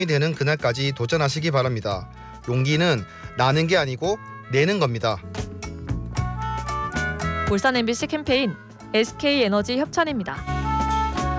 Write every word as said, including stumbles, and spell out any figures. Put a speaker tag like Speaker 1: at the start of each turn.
Speaker 1: 되는 그날까지 도전하시기 바랍니다. 용기는 나는 게 아니고 내는 겁니다.
Speaker 2: 울산 엠비씨 캠페인 에스케이에너지 협찬입니다.